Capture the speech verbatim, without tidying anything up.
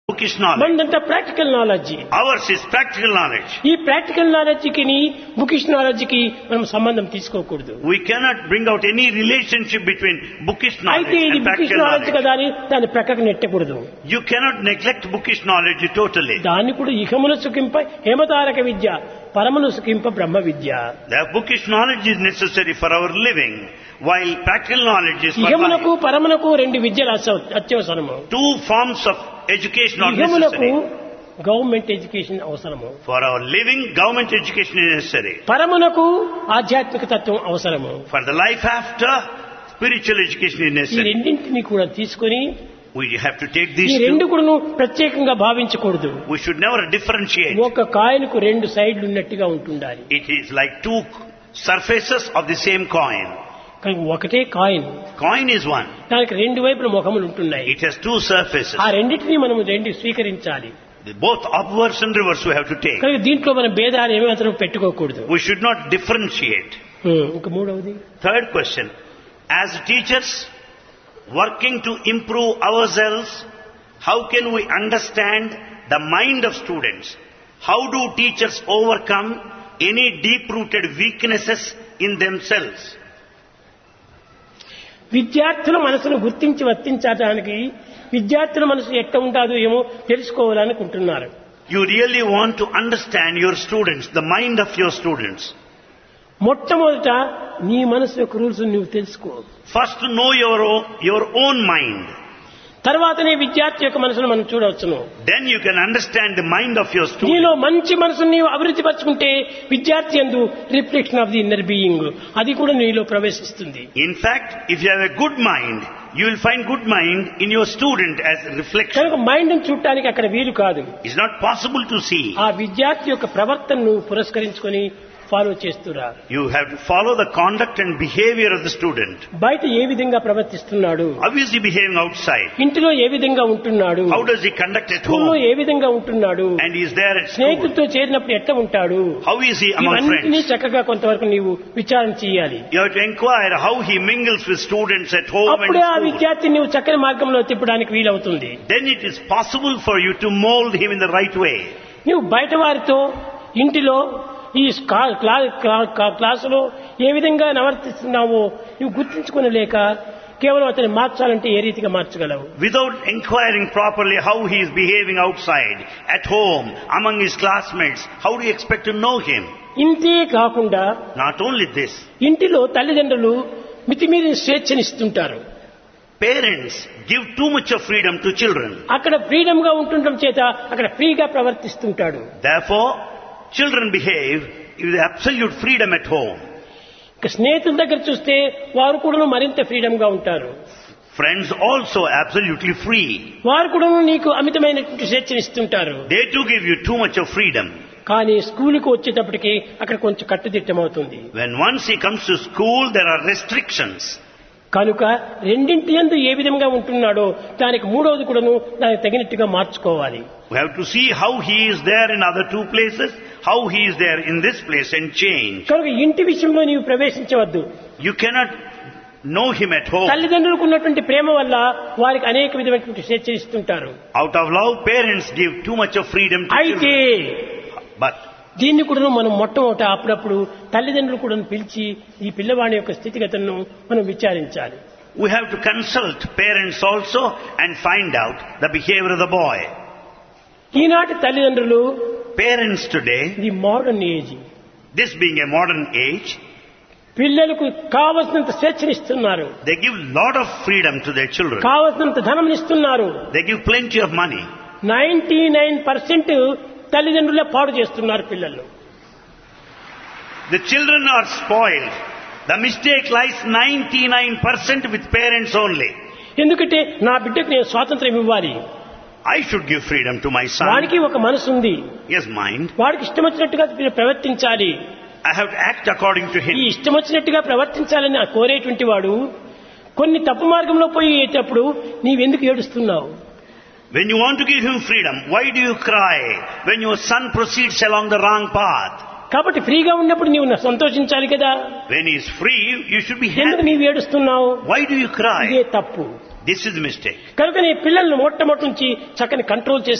Bookish knowledge. మనదంతా practical knowledge. Ours is practical knowledge. ఈ practical knowledge కి bookish knowledge కి మనం సంబంధం తీసుకోకూడదు. We cannot bring out any relationship between bookish knowledge అయితే ఇది and bookish practical knowledge knowledge. కదా అని దాన్ని ప్రక్కకు నెట్టకూడదు. You cannot neglect bookish knowledge totally. దాన్ని కూడా ఇహమును సుఖింప హేమతారక విద్య, పరమును సుఖింప బ్రహ్మ విద్య. The bookish knowledge is necessary for our living, while practical knowledge is for ఇహమునకు life. పరమునకు రెండు విద్యలు అస- అత్యవసరము. Two forms of education are ఇహమునకు necessary. Government education అవసరము, For our living, government education is necessary. పరమునకు ఆధ్యాత్మిక తత్వం అవసరము. For the life after, spiritual education is ఈ necessary. రెండింటిని కూడా తీసుకొని We have to take ఈ these రెండు two. కూడా భావించకూడదు. భావించకూడదు. We should never differentiate. ఒక కాయిన్కు రెండు సైడ్లు ఉన్నట్టుగా ఉంటుండాలి. It is like two surfaces of the same coin. కానీ ఒకటే కాయిన్, Coin is one. దానికి రెండు వైపుల ముఖములు ఉంటున్నాయి. It has two surfaces. ఆ రెండింటినీ మనం రెండు స్వీకరించాలి. Both upwards and reverse we have to take. కానీ దీంట్లో మనం భేదాలు ఏమాత్రం పెట్టుకోకూడదు. We should not differentiate. ఇంకా మూడవది, Third question. As teachers working to improve ourselves, how can we understand the mind of students? How do teachers overcome any deep-rooted weaknesses in themselves? విద్యార్థుల మనసును గుర్తించి వర్తించడానికి విద్యార్థుల మనసు ఎట్లా ఉంటుందో ఏమో తెలుసుకోవాలనుకుంటున్నారు. You really want to understand your students, the mind of your students. మొట్టమొదట నీ మనసు యొక్క రూల్స్ నువ్వు తెలుసుకో. First to know your own, your own mind. తర్వాతనే విద్యార్థి యొక్క మనసును మనం చూడవచ్చును. Then you can understand the mind of your student. నీలో మంచి మనసును నీవు అభివృద్ధి పరచుకుంటే విద్యార్థి యందు reflection of the inner being అది కూడా నీలో ప్రవేశిస్తుంది. In fact, if you have a good mind, you will find good mind in your student as reflection. కనుక మైండ్ ను చూడటానికి అక్కడ వీలు కాదు. It's not possible to see. ఆ విద్యార్థి యొక్క ప్రవర్తనను పురస్కరించుకొని follow చేస్తురా. You have to follow the conduct and behavior of the student. బయట ఏ విధంగా ప్రవర్తిస్తున్నాడు, How is he behaving outside? ఇంటిలో ఏ విధంగా ఉంటున్నాడు, How does he conduct at స్కూల్లో home? ఏ విధంగా ఉంటున్నాడు, And he is there at school. స్నేహితులతో చేరినప్పుడు ఎట్లా ఉంటాడు, How is he among ఇవన్నీ friends? చక్కగా కొంతవరకు నీవు విచారణ చేయాలి. You have to inquire how he mingles with students at home and అప్పుడే ఆ school. విద్యార్థిని నీవు చక్కని మార్గంలో తిప్పడానికి వీలవుతుంది. Then it is possible for you to mold him in the right way. నువ్వు బయట వారితో ఇంటిలో ఈ స్కా- క్లా- క్లా- క్లా- క్లాసులో ఏ విధంగా నవర్తిస్తున్నావో నువ్వు గుర్తించుకునలేక కేవలం అతన్ని మార్చాలంటే ఏ రీతిగా మార్చగలవు? Without inquiring properly how he is behaving outside, at home, among his classmates, how do you expect to know him? ఇంతే కాకుండా Not only this, ఇంటిలో తల్లిదండ్రులు మితిమీరిన స్వేచ్ఛనిస్తుంటారు. parents give too much of freedom to children. అక్కడ freedom గా ఉంటుండడం చేత అక్కడ ఫ్రీగా ప్రవర్తిస్తుంటాడు. Therefore, children behave with absolute freedom at home. ఇక స్నేహితుల దగ్గర చూస్తే వారు కూడా మరింత ఫ్రీడమ్ గా ఉంటారు. Friends also absolutely free. వారు కూడా నీకు అమితమైనటువంటి స్వేచ్ఛనిస్తుంటారు. They too give you too much of freedom. కానీ స్కూలుకు వచ్చేటప్పటికి అక్కడ కొంచెం కట్టుదిట్టమవుతుంది. When once he comes to school, there are restrictions. కనుక రెండింటి యందు ఏ విధంగా ఉంటున్నాడో దానికి మూడవది కూడాను దానికి తగినట్టుగా మార్చుకోవాలి. We have to see how he is there in other two places, how he is there in this place and change. కనుక ఇంటి విషయంలో నీవు ప్రవేశించవద్దు. You cannot know him at home. తల్లిదండ్రులకు ఉన్నటువంటి ప్రేమ వల్ల వారికి అనేక విధమైనటువంటి స్వేచ్ఛ ఇస్తుంటారు. Out of love, parents give too much of freedom to అయితే children. But దీన్ని కూడా మనం మొట్టమొదట అప్పుడప్పుడు తల్లిదండ్రులు కూడా పిలిచి ఈ పిల్లవాడి యొక్క స్థితిగతులను మనం విచారించాలి. we have to consult parents also and find out the behavior of the boy. ఈనాటి తల్లిదండ్రులు Parents today, ఇది modern age, this being a modern age, పిల్లలకు కావలసినంత స్వేచ్ఛనిస్తున్నారు, they give lot of freedom to their children. కావలసినంత ధనం ఇస్తున్నారు. They give plenty of money. Ninety nine percent తల్లిదండ్రులే పాడు చేస్తున్నారు పిల్లలు. The children are spoiled. The mistake lies ninety-nine percent with parents only. ఎందుకంటే నా బిడ్డకు నేను స్వాతంత్రం ఇవ్వాలి, I should give freedom to my son. వాడికి ఒక మనసు ఉంది, Yes, mind. వాడికి ఇష్టం వచ్చినట్టుగా మీరు ప్రవర్తించాలి. I have to act according to ఈ him. ఇష్టం వచ్చినట్టుగా ప్రవర్తించాలని కోరేటువంటి వాడు కొన్ని తప్పు మార్గంలో పోయేటప్పుడు నీవెందుకు ఏడుస్తున్నావు? When you want to give him freedom, why do you cry when your son proceeds along the wrong path? కాబట్టి ఫ్రీగా ఉన్నప్పుడు నీవు సంతోషించాలి కదా. When he is free, you should be ఎందుకు happy. నీవు ఏడుస్తున్నావు? Why do you ఇదే cry? తప్పు. This is the mistake. కనుక నీ పిల్లల్ని మొట్టమొదటి నుంచి చక్కని కంట్రోల్ చేసి